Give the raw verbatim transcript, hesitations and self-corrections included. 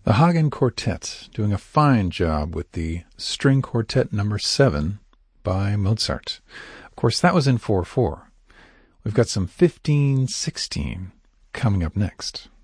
The Hagen Quartet doing a fine job with the String Quartet number seven by Mozart. Of course, that was in four four. We've got some fifteen sixteen coming up next.